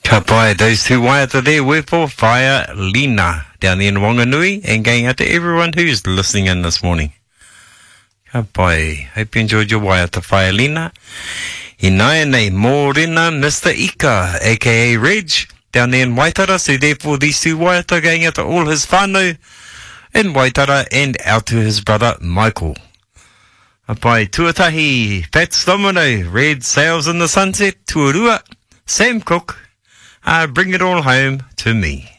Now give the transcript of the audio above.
Ka pai, those two waiata there were for Fire Lina down there in Wanganui, and going out to everyone who's listening in this morning. Ka pai, hope you enjoyed your waiata, Fire Lina. Inai nei, mōrena Mr. Ika, aka Reg, down there in Waitara, so therefore these two waiata going out to all his whānau in Waitara and out to his brother Michael. Ka pai, tuatahi, Fats Domino, Red Sails in the Sunset, Tuarua, Sam Cook, bring it all home to me.